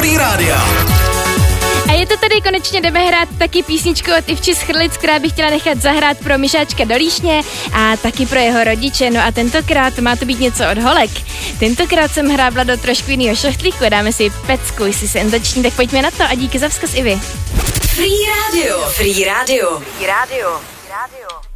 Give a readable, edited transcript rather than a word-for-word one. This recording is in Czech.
Free Rádia. A je to tady, konečně jdeme hrát taky písničku od Ivči Schrlic, která bych chtěla nechat zahrát pro Myšáčka do Líšně a taky pro jeho rodiče. No a tentokrát má to být něco od holek. Tentokrát jsem hrábla do trošku jinýho šachtlíku, dáme si pecku, jestli se enzační, tak pojďme na to a díky za vzkaz Ivy. Free Radio. Free Radio. Free Radio. Free Radio.